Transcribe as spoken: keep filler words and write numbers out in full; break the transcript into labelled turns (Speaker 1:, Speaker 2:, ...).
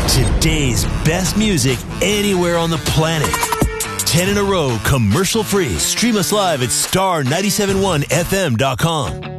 Speaker 1: Today's best music anywhere on the planet. ten in a row, commercial free. Stream us live at star nine seven one F M dot com.